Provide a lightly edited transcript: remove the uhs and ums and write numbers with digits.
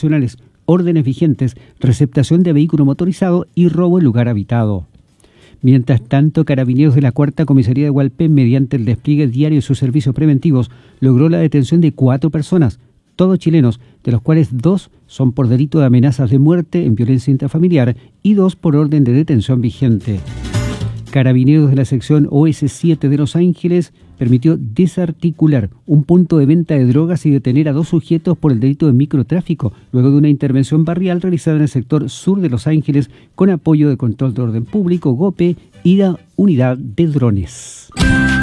constitucionales, órdenes vigentes, receptación de vehículo motorizado y robo en lugar habitado. Mientras tanto, Carabineros de la Cuarta Comisaría de Hualpén, mediante el despliegue diario de sus servicios preventivos, logró la detención de 4 personas, todos chilenos, de los cuales 2 son por delito de amenazas de muerte en violencia intrafamiliar y 2 por orden de detención vigente. Carabineros de la sección OS7 de Los Ángeles permitió desarticular un punto de venta de drogas y detener a 2 sujetos por el delito de microtráfico, luego de una intervención barrial realizada en el sector sur de Los Ángeles con apoyo de Control de Orden Público, GOPE y la Unidad de Drones.